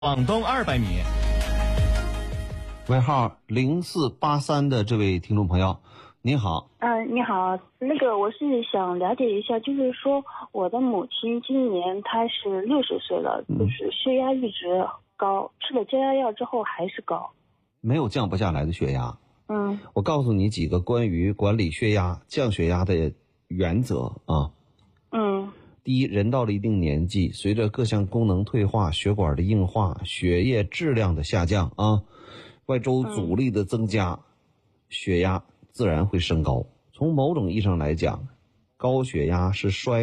广东200米。 尾号0483的这位听众朋友，您好。 你好，我是想了解一下，就是说我的母亲今年她是60岁了，就是血压一直高，吃了降压药之后还是高， 没有降不下来的血压。我告诉你几个关于管理血压、降血压的原则啊。第一，人到了一定年纪，随着各项功能退化、血管的硬化、血液质量的下降啊，外周阻力的增加，血压自然会升高。从某种意义上来讲，高血压是衰